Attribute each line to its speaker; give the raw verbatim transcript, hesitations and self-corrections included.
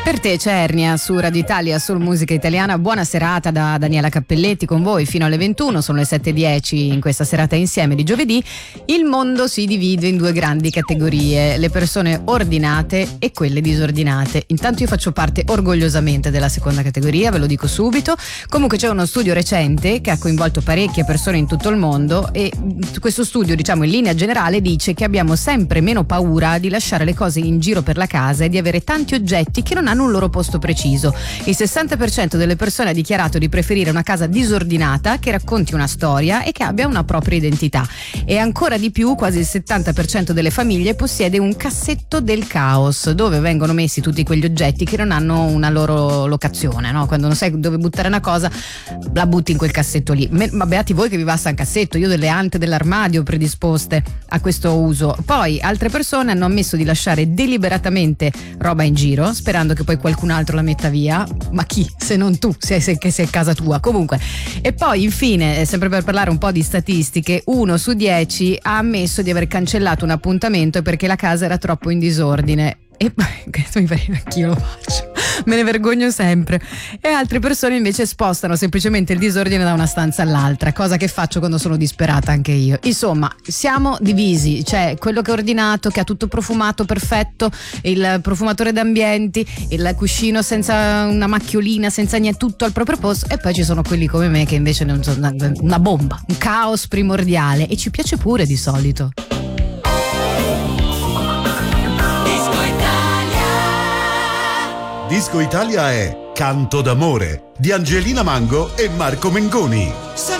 Speaker 1: Per te c'è Ernia su Radio Italia, Soul Musica Italiana. Buona serata da Daniela Cappelletti con voi fino alle ventuno, sono le sette e dieci in questa serata insieme di giovedì. Il mondo si divide in due grandi categorie, le persone ordinate e quelle disordinate. Intanto io faccio parte orgogliosamente della seconda categoria, ve lo dico subito. Comunque c'è uno studio recente che ha coinvolto parecchie persone in tutto il mondo e questo studio, diciamo in linea generale, dice che abbiamo sempre meno paura di lasciare le cose in giro per la casa e di avere tanti oggetti che non hanno un loro posto preciso. Il sessanta per cento delle persone ha dichiarato di preferire una casa disordinata che racconti una storia e che abbia una propria identità, e ancora di più quasi il settanta per cento delle famiglie possiede un cassetto del caos dove vengono messi tutti quegli oggetti che non hanno una loro locazione, no? Quando non sai dove buttare una cosa la butti in quel cassetto lì. Ma beati voi che vi basta un cassetto, io ho delle ante dell'armadio predisposte a questo uso. Poi altre persone hanno ammesso di lasciare deliberatamente roba in giro sperando che poi qualcun altro la metta via, ma chi se non tu, se, se, che sei a casa tua comunque. E poi infine, sempre per parlare un po' di statistiche, uno su dieci ha ammesso di aver cancellato un appuntamento perché la casa era troppo in disordine. E questo mi pare anch'io lo faccio, me ne vergogno sempre. E altre persone invece spostano semplicemente il disordine da una stanza all'altra, cosa che faccio quando sono disperata anche io. Insomma, siamo divisi, c'è quello che è ordinato, che ha tutto profumato perfetto, il profumatore d'ambienti, il cuscino senza una macchiolina, senza niente, tutto al proprio posto, e poi ci sono quelli come me che invece non sono una, una bomba, un caos primordiale, e ci piace pure di solito.
Speaker 2: Disco Italia è Canto d'amore di Angelina Mango e Marco Mengoni.